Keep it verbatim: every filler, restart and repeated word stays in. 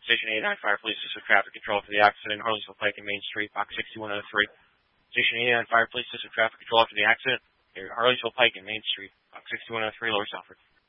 Station eighty-nine Fire Police District Traffic Control for the accident, Harleysville Pike and Main Street, box sixty-one oh three. Station eighty-nine Fire Police District Traffic Control for the accident, Harleysville Pike and Main Street, box sixty-one oh three, Lower Southford.